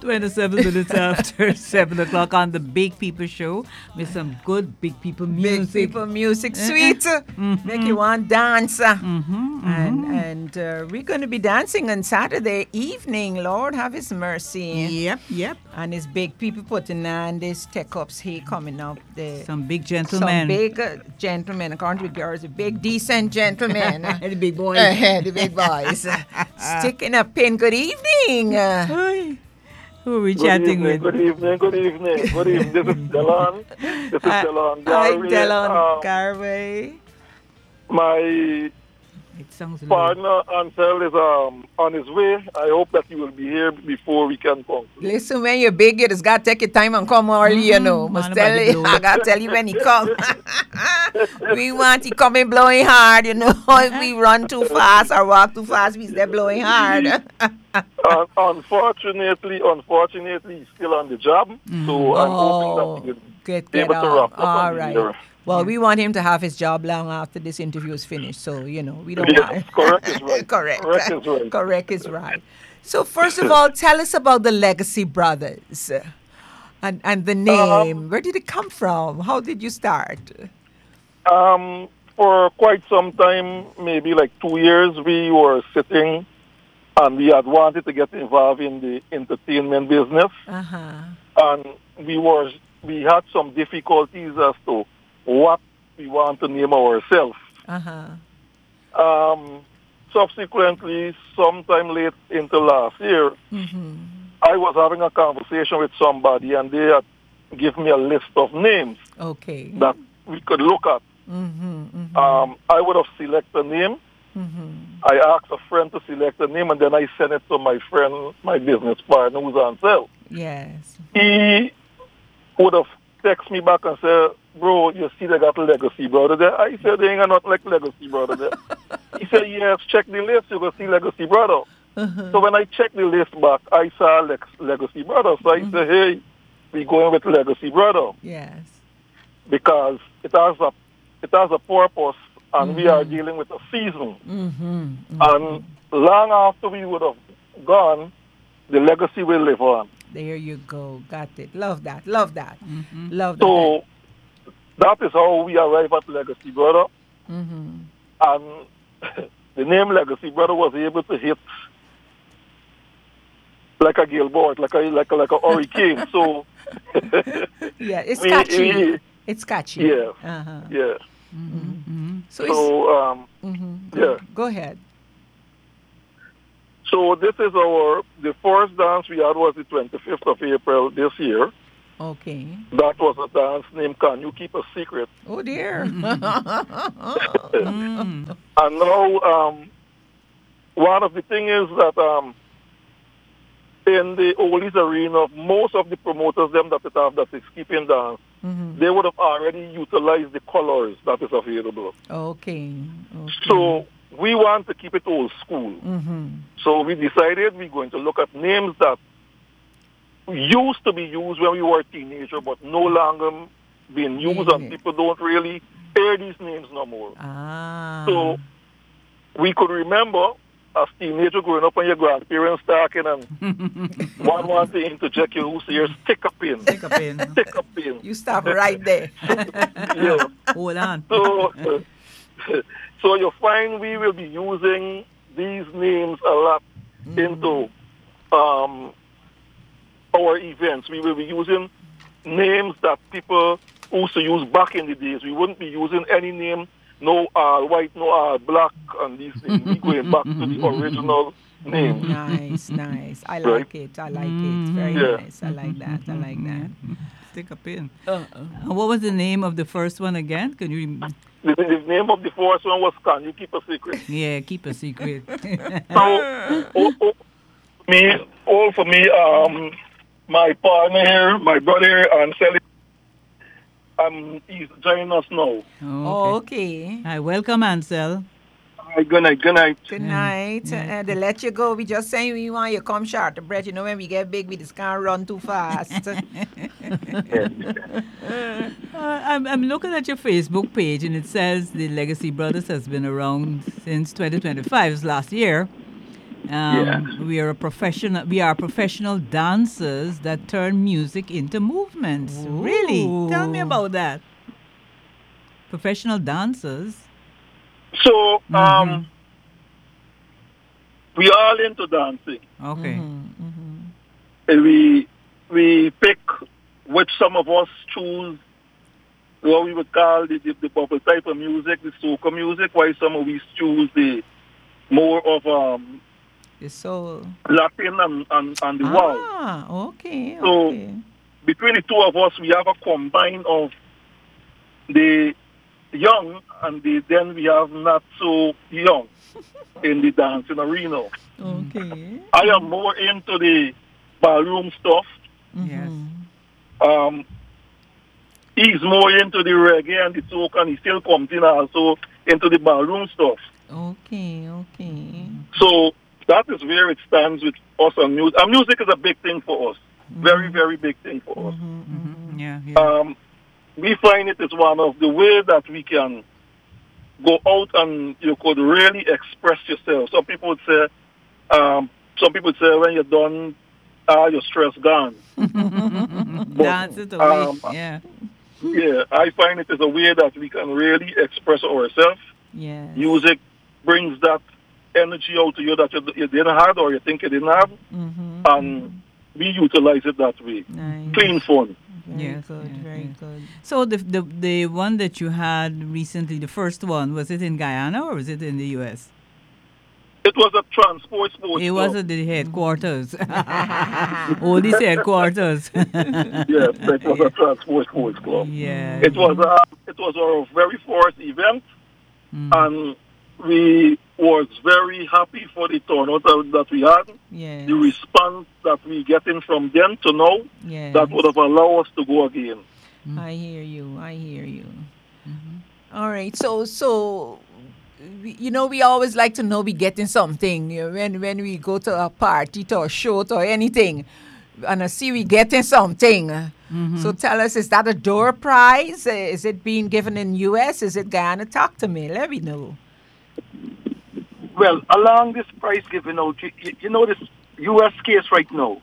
27 minutes after 7 o'clock on the Big People Show with some good Big People music. Big people music, sweet. Make you want dance. And we're going to be dancing on Saturday evening. Lord have his mercy. Yep. And his big people putting on these tech-ups here coming up. Some big gentlemen. Some big gentlemen. According to the girls, the big decent gentlemen. The big boys. The big boys. Sticking a pin. Good evening. Who are we chatting with? Good evening. This is Delon. Delon Garvey. Hi, Delon Garvey. My partner, Ansel, is on his way. I hope that he will be here before we can come. Listen, when you're big, you just got to take your time and come early, you know. Must tell you, I got to tell you when he come. We want he coming blowing hard, you know. If we run too fast or walk too fast, we stay blowing hard. Unfortunately, he's still on the job. So I'm hoping that he will be able to wrap up. All right. Well, we want him to have his job long after this interview is finished. So, you know, we don't want... Correct is right. Correct is right. So, first of all, tell us about the Legacy Brothers and the name. Where did it come from? How did you start? For quite some time, maybe like 2 years, we were sitting and we had wanted to get involved in the entertainment business. And we had some difficulties as to what we want to name ourselves. Subsequently, sometime late into last year, I was having a conversation with somebody and they had given me a list of names that we could look at. I would have selected a name. I asked a friend to select a name and then I sent it to my friend, my business partner who's on sale. Yes. He would have texted me back and said, bro, you see they got Legacy Brother there? I said, they ain't not like Legacy Brother there. He said, yes, check the list, you will see Legacy Brother. So when I checked the list back, I saw Legacy Brother. So I said, hey, we going with Legacy Brother. Yes. Because it has a purpose and we are dealing with a season. And long after we would have gone, the legacy will live on. There you go. Got it. Love that. Love that. So that is how we arrive at Legacy Brother. And the name Legacy Brother was able to hit like a gilboard, like a hurricane. So yeah, it's catchy. It's catchy. Yeah. Yeah. So yeah. Go ahead. So this is the first dance we had was the 25th of April this year. Okay. That was a dance named Can You Keep a Secret? Oh dear. And now one of the things is that in the oldies arena, most of the promoters them that have that is keeping dance, they would have already utilized the colors that is available. Okay. So we want to keep it old school. So we decided we're going to look at names that used to be used when we were teenagers, but no longer being used, and people don't really hear these names no more. So we could remember as teenager growing up on your grandparents talking and one wanted to interject you who says stick a pin. Stick a pin. Stick a pin. You stop right there. Yeah. Hold on. So you find we will be using these names a lot into our events. We will be using names that people used to use back in the days. We wouldn't be using any name, no white, no black, and these things. We're going back to the original name. Nice. I like it. Very nice. I like that. Stick a pin. What was the name of the first one again? Can you? The name of the first one was Can You Keep a Secret? Yeah, keep a secret. So, for me, my partner here, my brother here, and Sally, he's joining us now. Okay. Hi, welcome, Ansel. Good night. Good night. To let you go, we just saying we want you come short the bread. You know, when we get big, we just can't run too fast. I'm looking at your Facebook page, and it says the Legacy Brothers has been around since 2025, last year. We are professional dancers that turn music into movements. Really? Tell me about that. Professional dancers. So, we all into dancing. Okay. And we pick which some of us choose what we would call the bubble type of music, the soca music, while some of us choose the more of The soul. Latin and the world. Okay. So Okay. between the two of us, we have a combine of the young and then we have not so young in the dancing arena. Okay. I am more into the ballroom stuff. Yes. He's more into the reggae and the soca, and he still comes in also into the ballroom stuff. Okay. So that is where it stands with us on music. And music is a big thing for us. Very, very big thing for us. Yeah. We find it is one of the ways that we can go out and you could really express yourself. Some people would say when you're done, your stress gone. Dance it away. Yeah. Yeah, I find it is a way that we can really express ourselves. Yes. Music brings that energy out to you that you didn't have or you think you didn't have, and we utilize it that way. Nice. Clean fun. Very good. Very good. So the one that you had recently, the first one, was it in Guyana or was it in the U.S.? It was a transport sports It club. was at the headquarters. Oldie's headquarters. Yes, it was a transport sports club. Yeah. It was our very first event, and we was very happy for the turnout that we had. Yes. The response that we getting from them to now, Yes. that would have allowed us to go again. I hear you. All right. So we always like to know we getting something when we go to a party, to a show, or anything, and I see we getting something. So tell us, is that a door prize? Is it being given in U.S.? Is it Guyana? Talk to me. Let me know. Well, along this prize giving out, you know this U.S. case right now.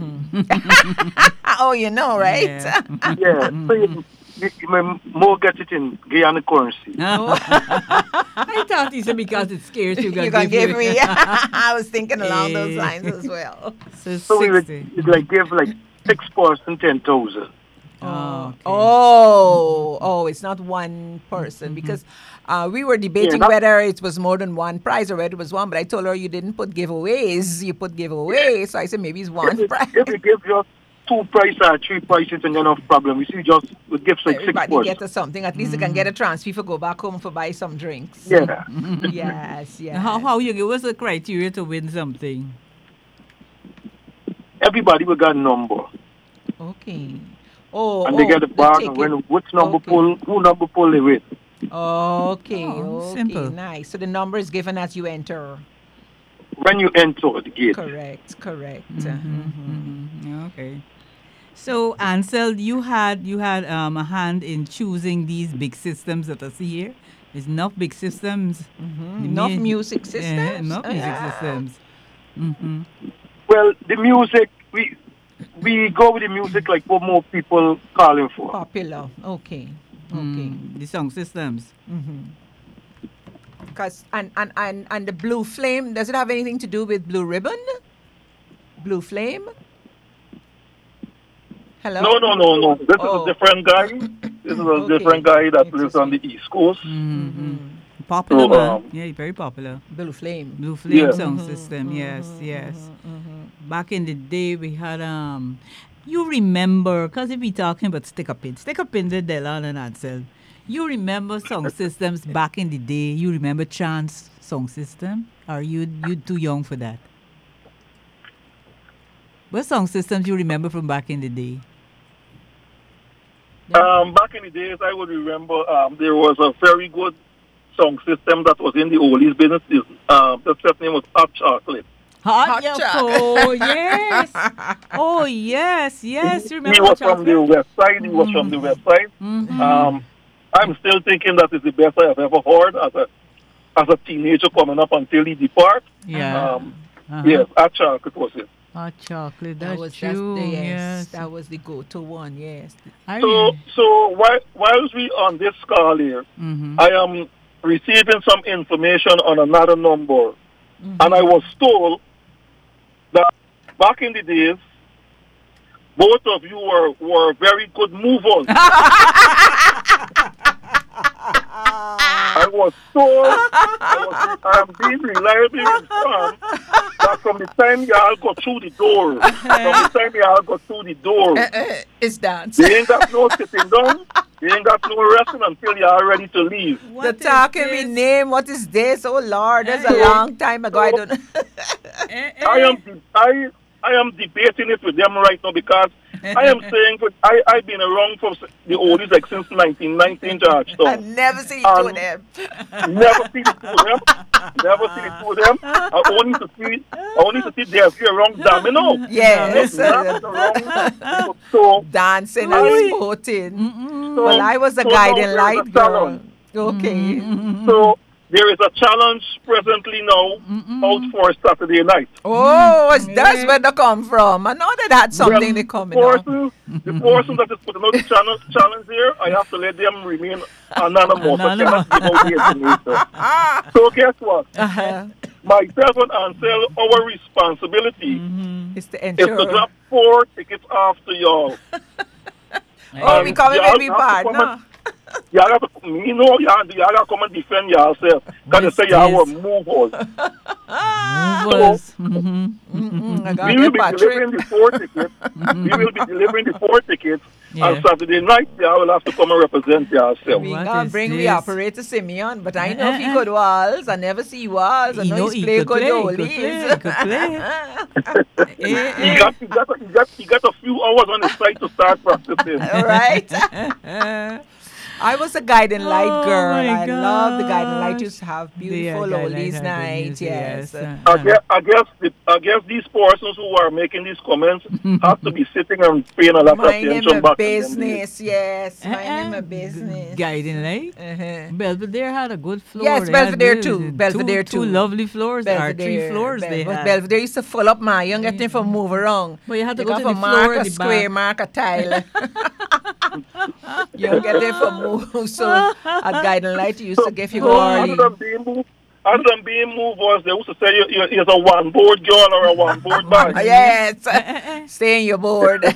Oh, you know, right? Yeah. Yeah, so you may more get it in Guyana currency. I thought he said because it scares you. You're going to give me. I was thinking along those lines as well. So we would 60. give 6% 10,000. Oh, it's not one person because we were debating whether it was more than one prize or whether it was one, but I told her you didn't put giveaways. You put giveaways, so I said maybe it's one prize. If we give just 2 prizes or 3 prizes, and no problem. We give Everybody 6%. get us something. At least they can get a transfer for go back home for buy some drinks. Yeah. Yes. How you give us the criteria to win something? Everybody will get a number. Okay. And they get a bag, and which number pull, who number pull they with. Okay. Simple. Nice. So the number is given as you enter. When you enter the gate. Correct. Okay. So Ansel, you had a hand in choosing these big systems that I see here. There's enough big systems. Enough music systems. Enough music systems. Well, the music we go with the music like what more people calling for. Popular. Okay. The song systems. Because and the Blue Flame, does it have anything to do with Blue Ribbon? Blue Flame? Hello? No. This is a different guy. This is a different guy that lives on the East Coast. Popular man. Yeah, very popular. Blue Flame. Blue Flame sound system. Yes. Back in the day, we had you remember, because if we talking about stick up in the Delan and Ansel, you remember song systems back in the day? You remember Chance song system? Are you too young for that? What song systems you remember from back in the day? Back in the days, I would remember there was a very good song system that was in the oldies business. The set name was Hot Chocolate. Hot Chocolate. Yes. Oh, yes. Remember He was from the west side. I'm still thinking that is the best I have ever heard as a teenager coming up until he depart. Yeah. Yes, at Chalk it was it. Hot chocolate, That that's was true. yes, that was the go-to one. Yes. I So whilst we on this call here, I am receiving some information on another number, and I was told that back in the days, both of you were very good movers. I was told I am being reliably informed that from the time y'all got through the door, It's dance. they ain't got no sitting down, they ain't got no resting until y'all ready to leave. The talking me name. What is this? Oh Lord, that's a long time ago. I don't. I am debating it with them right now because I am saying I've been around for the oldies like since 1990 in Georgetown. I've never seen two of them. Never seen the two of them. I only to see their fear around domino. Yes. Not around. So Dancing and sporting. Well, I was a guiding light girl. Okay. So there is a challenge presently now out for Saturday night. Oh, that's where they come from. I know that had something they coming up. The person that is putting out the challenge here, I have to let them remain anonymous. I cannot give out the information. So guess what? Myself and Ansel, our responsibility is to drop 4 tickets after y'all. We coming maybe bad, no? Y'all have to, y'all got to come and defend yourself. Because they say y'all were movers. We will be delivering the 4 tickets. On Saturday night, y'all will have to come and represent yourself. We can bring the operator Simeon, but I know if he could walls. I never see walls. I know he's play good oldies. He got a few hours on his side to start practicing. Right? I was a guiding light girl. I love the guiding light. Used to have beautiful oldies nights. Yes. I guess these persons who are making these comments have to be sitting and paying a lot of attention. My business, yes. My business. Guiding light. Belvedere had a good floor. Yes, Belvedere too. Belvedere too. Two lovely floors. There are 3 floors. Belvedere used to fill up my young getting for move around. But you had to go to the mark floor a square, mark a tile. You get there for move. So a guiding light used to give you Other than being movers, they used to say you're a one-board girl or a one-board boy. Yes. Stay in your board.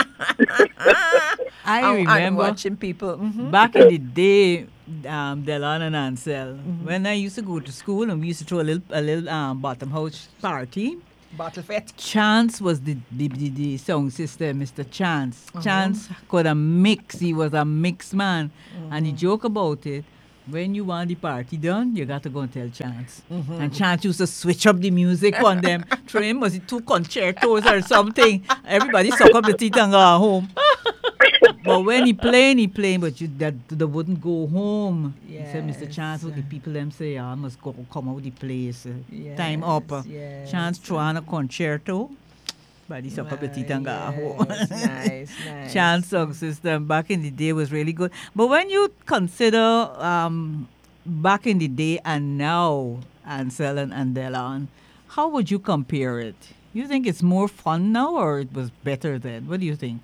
I remember watching people. Back in the day, Delon and Ansel, when I used to go to school and we used to throw a little bottom house party. Bottle fete. Chance was the sound system, Mr. Chance. Chance could a mix. He was a mix man. And he joke about it. When you want the party done, you got to go and tell Chance. And Chance used to switch up the music on them. Throw him, was it 2 concertos or something? Everybody suck up the teeth and go home. But when he playing, but they wouldn't go home. Yes. He said, Mr. Chance, the people them say, I must go come out the place. Time up. Chance throw on a concerto. But he suck up the teeth and go home. Nice. Chance song system back in the day was really good. But when you consider back in the day and now, Ansel and Delon, how would you compare it? You think it's more fun now or it was better then? What do you think?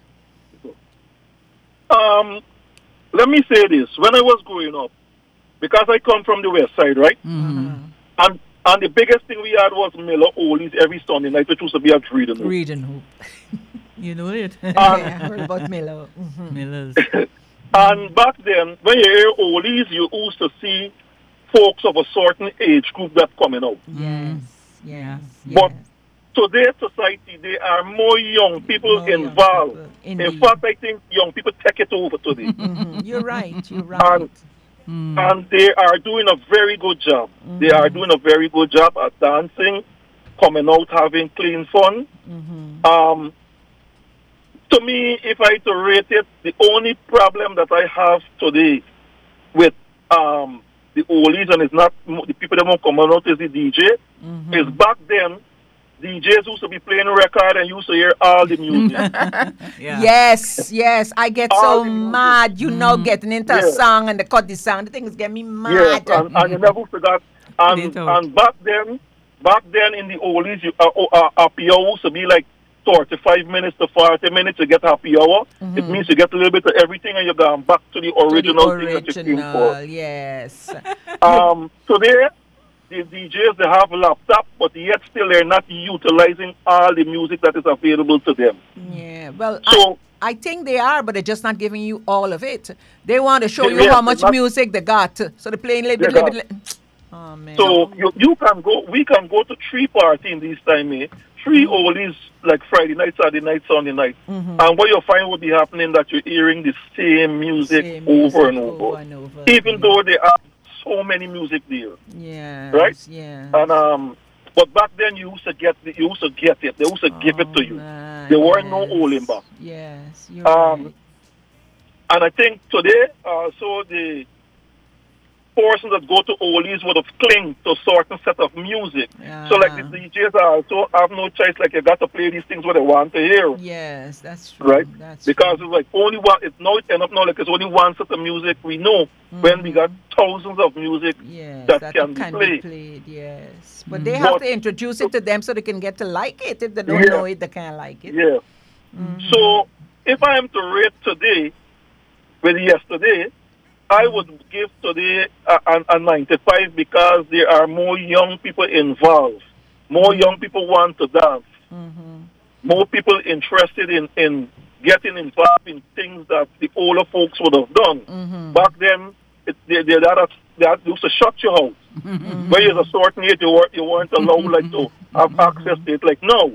Let me say this. When I was growing up, because I come from the west side, right? And the biggest thing we had was Miller Oldies every Sunday night, which used to be at Reading Hoop. Reading Hoop. You know it? Yeah, I heard about Miller. Millers. And back then, when you hear Oldies, you used to see folks of a certain age group that coming out. Yes. But today's society, there are more young people involved. In fact, I think young people take it over today. You're right. And they are doing a very good job. They are doing a very good job at dancing, coming out, having clean fun. To me, if I to rate it, the only problem that I have today with the oldies, and it's not the people that won't come out is the DJ, is back then, DJs used to be playing a record and used to hear all the music. Yes. I get so mad. You know, getting into a song and they cut the song. The thing is getting me mad. Yes, and you never forgot. And back then, back then in the oldies, happy hour used to be like 35 minutes to 40 minutes to get happy hour. It means you get a little bit of everything and you're going back to the original thing that you came for. Yes. Today, the DJs, they have a laptop, but yet still they're not utilizing all the music that is available to them. Yeah, well, So, I think they are, but they're just not giving you all of it. They want to show you Yes, how much music they got. So they're playing little They bit. Oh, man. so we can go to 3 party in this time, 3 oldies like Friday night, Saturday night, Sunday night. And what you'll find will be happening that you're hearing the same music, over and over. Even though there are so many music there. Yeah. Right? Yeah. And but back then you used to get it. They used to give it to you. There were no holding back. Yes, you're right. And I think today, so the persons that go to oldies would have clinged to a certain set of music. So like the DJs also have no choice, like you got to play these things what they want to hear. Yes, that's true. Right? That's because true. it's like only one, it's now it end up now like it's only one set of music we know when we got thousands of music that can be played. Yes. But they have to introduce it to them so they can get to like it. If they don't know it, they can't like it. Yeah. So if I am to rate today with yesterday, I would give today a 95 because there are more young people involved. More young people want to dance. More people interested in getting involved in things that the older folks would have done. Back then, that used to shut you out. When you're a certain age, you weren't allowed like to have access to it like now.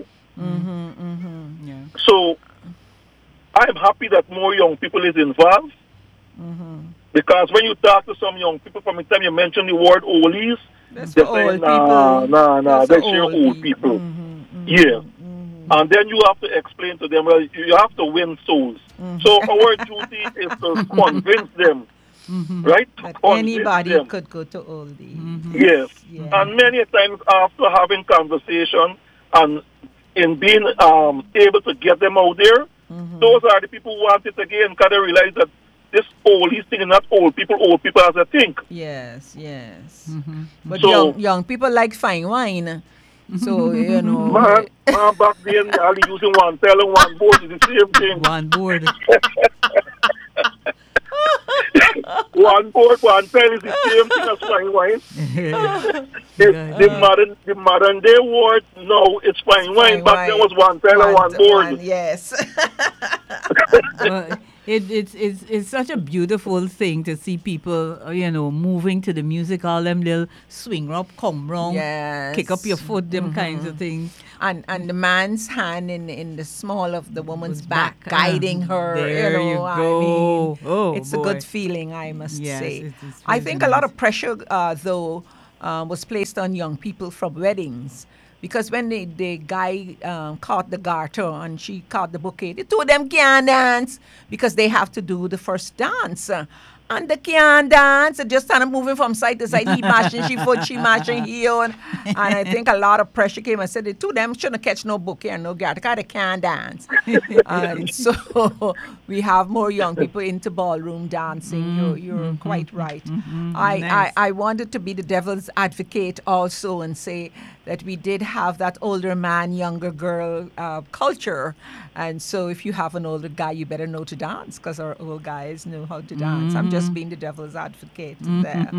Yeah. So I'm happy that more young people is involved. Because when you talk to some young people, from the time you mention the word oldies, they're saying, that's your old people. Yeah. And then you have to explain to them, well, you have to win souls. So our duty is to convince them, right? That anybody could go to oldies. Yes. Yeah. And many times after having conversation and in being able to get them out there, those are the people who want it again because they realize that this oldies thing is not old people as I think. Yes. But young people like fine wine. So, Man, back then, only using one tell and one board is the same thing. One board. One board, one tell is the same thing as fine wine. The modern day word now it's fine wine. Back then was one tell and one board. Yes. It's such a beautiful thing to see people, moving to the music, all them little swing up, come wrong, kick up your foot, them kinds of things. And the man's hand in the small of the woman's back, guiding her. There you go. I mean, it's a good feeling, I must say. It's I think a lot of pressure, though, was placed on young people from weddings. Because when the guy caught the garter and she caught the bouquet, the two of them can't dance because they have to do the first dance. And they can't dance. They just kind of moving from side to side. He mashing she foot, she mashing heel. And I think a lot of pressure came and said the two of them shouldn't catch no bouquet and no garter because they can't dance. And so we have more young people into ballroom dancing. You're quite right. Nice. I wanted to be the devil's advocate also and say that we did have that older man, younger girl culture. And so if you have an older guy, you better know to dance because our old guys know how to dance. I'm just being the devil's advocate there.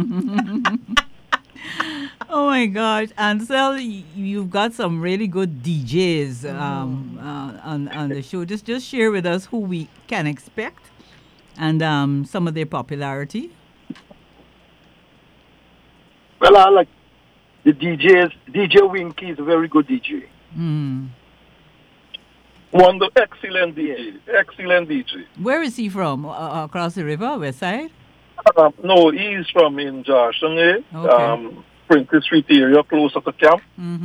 Oh my gosh, Ansel, you've got some really good DJs on the show. Just share with us who we can expect and some of their popularity. Well, I like the DJs. DJ Winky is a very good DJ. Excellent DJ. Where is he from? Across the river, west side? No, he's from in Joshua, Okay. Princess Street area, closer to camp.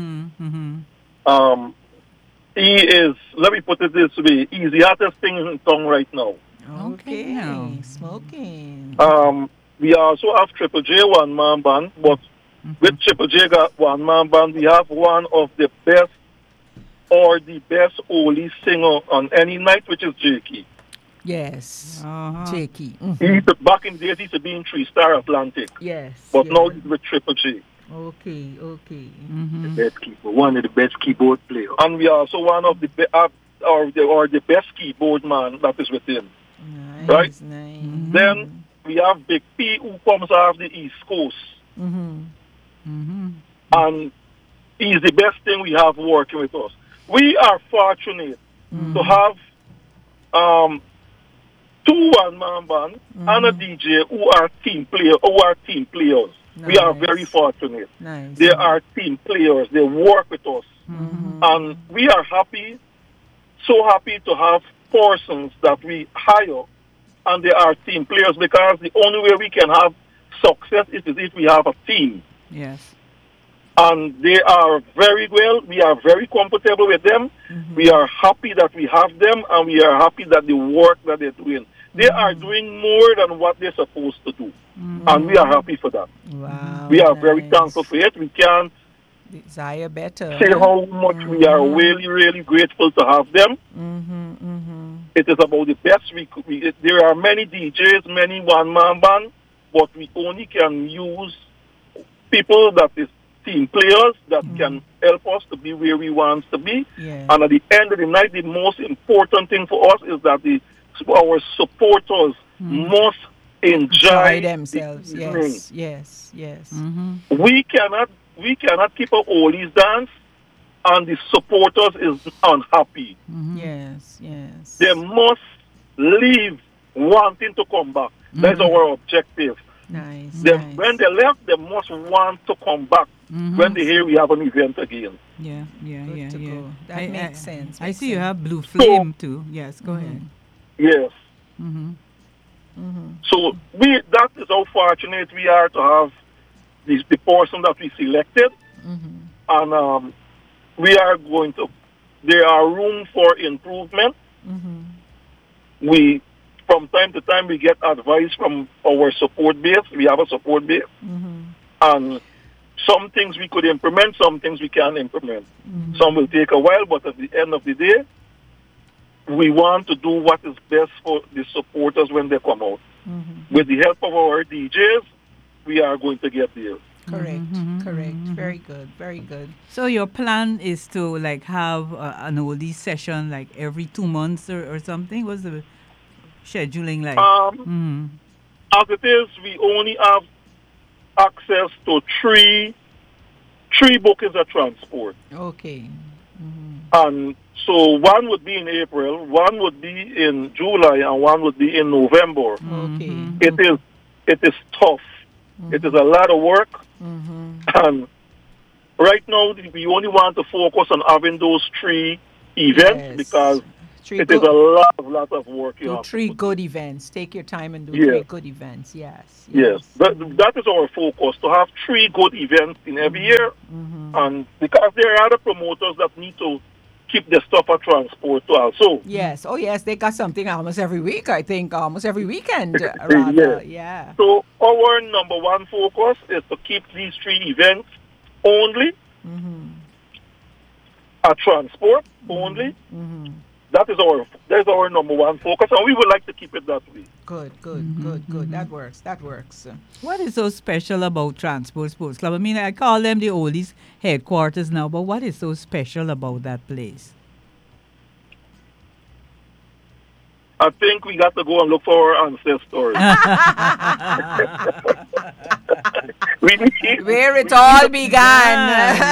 He is, let me put it this way, he's the hottest thing in town right now. Okay, smoking. We also have Triple J one-man band, but with Triple J got one-man band, we have one of the best or the best oldie singer on any night, which is Jakey. Yes, Jakey. Back in the days, he used to be in 3 Star Atlantic. Yes. But now he's with Triple J. Okay, okay. The best keyboard, one of the best keyboard players. And we are also one of the or the best keyboard man that is with him. Right? Nice, nice. Then we have Big P who comes off the East Coast. And he's the best thing we have working with us. We are fortunate to have two one-man band and a DJ who are team players. Nice. We are very fortunate. Nice. They are team players. They work with us. And we are happy, so happy to have persons that we hire and they are team players, because the only way we can have success is if we have a team. Yes. And they are very well. We are very comfortable with them. We are happy that we have them, and we are happy that the work that they're doing. They are doing more than what they're supposed to do. And we are happy for that. Wow. We are very thankful for it. We can't desire better. say how much we are really, really grateful to have them. It is about the best we could. There are many DJs, many one-man band, but we only can use people that is team players that can help us to be where we want to be. Yeah. And at the end of the night, the most important thing for us is that our supporters must enjoy themselves. the evening. Yes. We cannot keep a oldies dance and the supporters is unhappy. Yes. They must leave wanting to come back. That's our objective. Nice. When they left, they must want to come back when they hear we have an event again. Yeah. Good to go. That makes sense. I see you have Blue Flame too. Yes, go ahead. Yes. So that is how fortunate we are to have the person that we selected, and we are going to. There are room for improvement. We, from time to time, we get advice from our support base. We have a support base, and some things we could implement, some things we can implement. Some will take a while, but at the end of the day, we want to do what is best for the supporters when they come out. With the help of our DJs, we are going to get there. Correct. Very good. So your plan is to like have an oldie session like every 2 months or something? What's the scheduling like? As it is, we only have access to three bookings at transport. Okay. And so one would be in April, one would be in July, and one would be in November. Okay. It is tough. It is a lot of work. And right now, we only want to focus on having those three events because it is a lot of work. Do three good events. Take your time and do 3 good events. Yes. That is our focus, to have 3 good events in every year. And because there are other promoters that need to keep the stuff at transport too also. Yes. Oh, yes. They got something almost every week, I think. Almost every weekend, rather. Yeah. So our number one focus is to keep these 3 events only at transport only. That is our number one focus, and we would like to keep it that way. Good. That works. What is so special about Transport Sports Club? I mean, I call them the oldies headquarters now, but what is so special about that place? I think we got to go and look for our ancestors. Where it all began.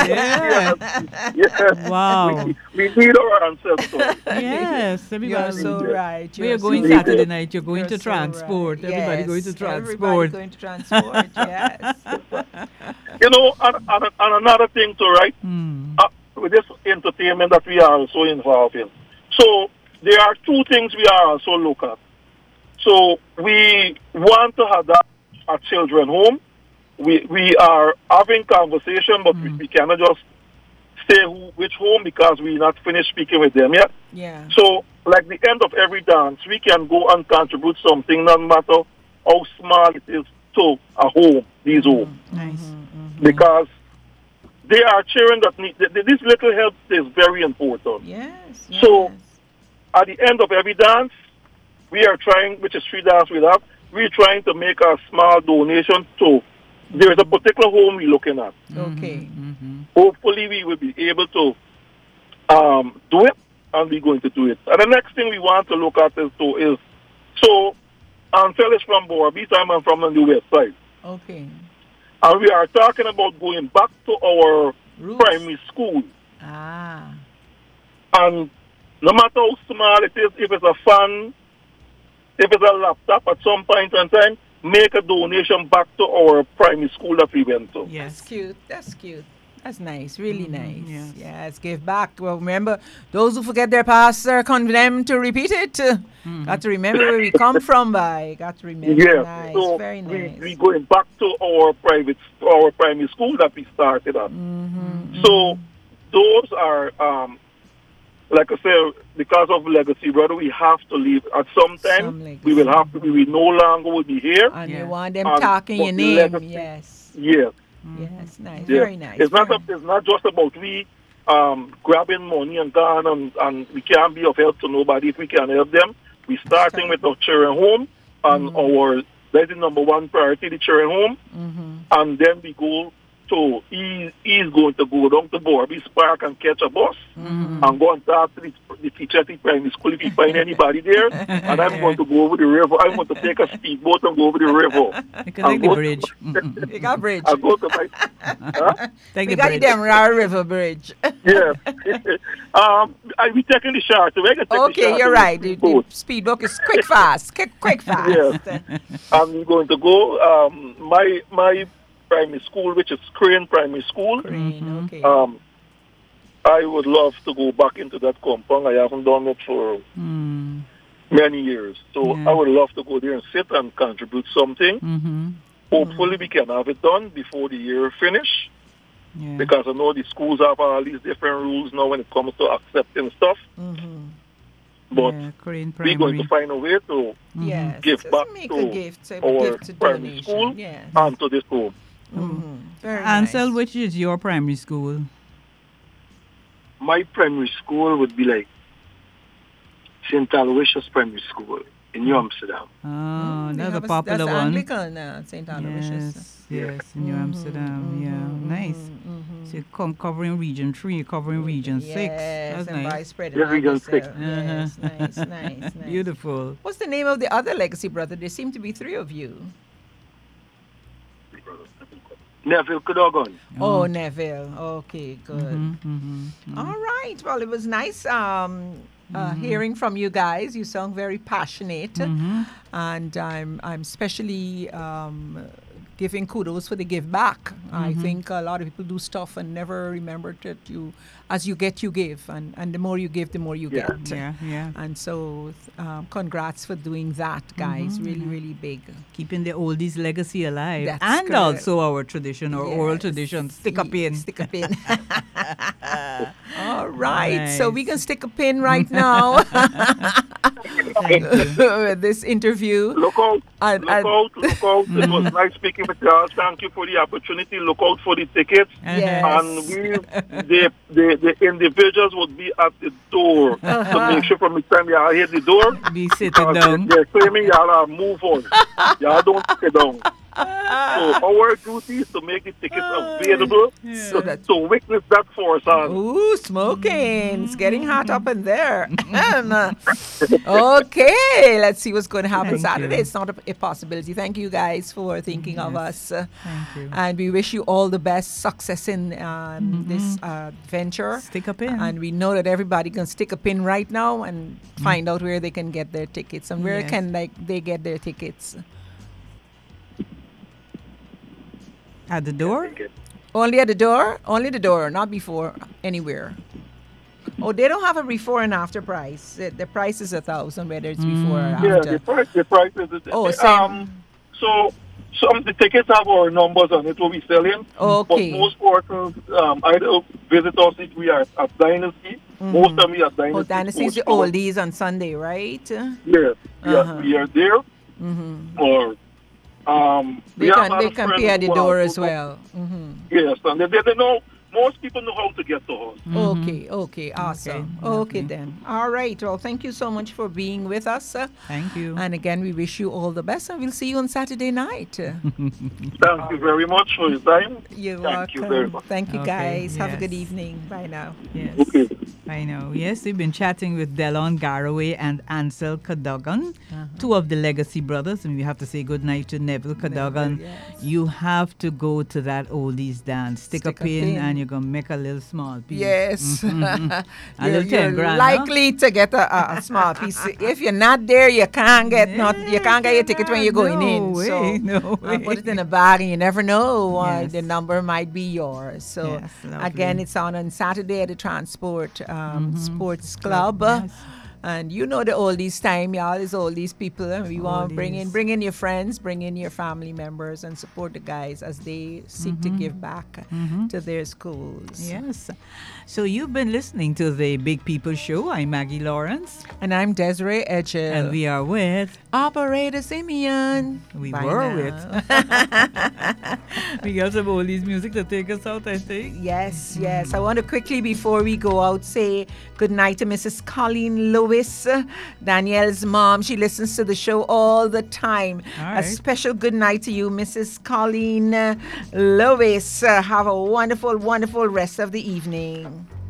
Yes. Wow. We need our ancestors. Yes. You're so right. We are going Saturday night. You're going to transport. Right. Everybody going to transport. Everybody going to transport, yes. You know, and another thing to write, with this entertainment that we are also involved in. So there are 2 things we are also look at. So we want to have our children home. We are having conversation, but we cannot just say which home because we're not finished speaking with them yet. Yeah. So, like the end of every dance, we can go and contribute something, no matter how small it is, to a home, these homes. Nice. Because they are children that need, this little help is very important. Yes. So, at the end of every dance, we are trying, which is 3 dance we have, we're trying to make a small donation to There's a particular home we're looking at. Okay. Hopefully, we will be able to do it, and we're going to do it. And the next thing we want to look at is so Ansel is from Borby, so I'm from the west side. Okay. And we are talking about going back to our Roots. primary school. Ah. And no matter how small it is, if it's a fan, if it's a laptop at some point in time, make a donation back to our primary school that we went to. That's Yes. cute. That's cute. That's nice. Really nice. yes. Yes. Give back. Well, remember, those who forget their past are condemned to repeat it. Got to remember where we come from, by. Got to remember. Yes. Nice. So Very nice. we going back to our primary school that we started at. So those are like I said, because of legacy, brother, we have to leave at some time. Some We will have to. We no longer will be here. And you Yes. want them And talking your but name. legacy- Yes. Yes. Yes. Nice. Yes. Very nice. It's not. Very- It's not just about we grabbing money and gone and we can't be of help to nobody if we can help them. We starting with our children home and that is number one priority, the children home, and then we go to he's going to go down to Borby's Park and catch a bus and go and talk to the teacher at the primary school if he find anybody there. And I'm going to go over the river. I'm going to take a speedboat and go over the river. You can take the bridge. You got bridge. I go to my Take We the got bridge. them Rara River Bridge. yeah. We taking the shot. So I can take the Okay, shot you're with right. the The speedboat. speedboat is quick fast. Quick fast. Yes. I'm going to go. My primary school, which is Crane Primary School. Crane, okay. I would love to go back into that compound. I haven't done it for many years. So Yeah. I would love to go there and sit and contribute something. Hopefully we can have it done before the year finish. Yeah. Because I know the schools have all these different rules now when it comes to accepting stuff. But Yeah, Korean we're going to primary. find a way to Yes. give Just back make to a gift. A our gift to primary donation. school Yes. and to this home. Very Ansel, nice. which is your primary school? My primary school would be like St. Aloysius Primary School in New Amsterdam. Oh, They that's have a popular that's one. Anglican, St. Aloysius. Yes, in New Amsterdam. Yeah, nice. So you come covering region 3, covering region 6. Yes, That's and by nice. spreading Yeah, out region yourself. 6. Yes, nice. Beautiful. What's the name of the other legacy brother? There seem to be 3 of you. Neville Cadogan. Oh, Neville. Okay, good. Mm-hmm. All right. Well, it was nice hearing from you guys. You sound very passionate, and I'm especially giving kudos for the give back. I think a lot of people do stuff and never remember that as you get, you give, and the more you give, the more you Yeah. get. Yeah. And so, congrats for doing that, guys. Really, really big. Keeping the oldies legacy alive. That's and correct. also our tradition, our oral Yes. tradition. Stick a pin. Stick a pin. All right. So we Nice. can stick a pin right now Thank you. with this interview. Look out. And- Look out. It was nice speaking with y'all. Thank you for the opportunity. Look out for the tickets. Yes. And the individuals would be at the door to make sure from the time y'all hit the door, Be sitting down. they're claiming y'all are move on. Y'all don't sit down. So our duty is to make the tickets available to witness that firsthand. Ooh, smoking. It's getting hot up in there. Okay, let's see what's going to happen Thank Saturday. you. It's not a possibility. Thank you guys for thinking of us. Thank you. And we wish you all the best success in this venture. Stick a pin. And we know that everybody can stick a pin right now and find out where they can get their tickets and where Yes. can they get their tickets. At the door? Only at the door? Only the door, not before anywhere. Oh, they don't have a before and after price. The price is 1,000, whether it's before or Yeah, after. the price is Oh, same. So some the tickets have our numbers on it what we selling. Okay. But most persons either visit us if we are at Dynasty. Most of them we are at Dynasty. Oh, Dynasty is the Sports Club. oldies on Sunday, right? Yes, Uh-huh. we are there. Or They we have can other pay friends at the who are door as also- well. Yes, and they know most people know how to get to us. Okay, awesome. Okay, lovely. then. All right. Well, thank you so much for being with us. Thank you. And again, we wish you all the best, and we'll see you on Saturday night. Thank you very much for your time. You're Thank welcome. you very much. Thank you, Okay, guys. Have a good yes. evening. Bye now. Yes. Okay. I know. Yes, we've been chatting with Delon Garraway and Ansel Cadogan, two of the Legacy brothers, and we have to say good night to Neville Cadogan. yes. You have to go to that oldies dance. Stick a pin, and you're gonna make a little small piece. Yes. A little 10 You're grand. likely to get a small piece. If you're not there, you can't get you can't get your ticket when you're going no in. Way, So no way. put it in a bag, and you never know Yes. the number might be yours. So Yes, lovely. again, it's on Saturday at the Transport Sports Club. Yes. And you know the oldies time, y'all. Is oldies people. And we want to bring in your friends, bring in your family members, and support the guys as they seek to give back to their schools. Yes. So you've been listening to the Big People Show. I'm Maggie Lawrence. And I'm Desiree Edgel. And we are with... Operator Simeon. We Bye were now. with. We got some oldies music to take us out, I think. Yes. I want to quickly, before we go out, say good night to Mrs. Colleen Lewis, Danielle's mom. She listens to the show all the time. All A right. special good night to you, Mrs. Colleen Lewis. Have a wonderful, wonderful rest of the evening.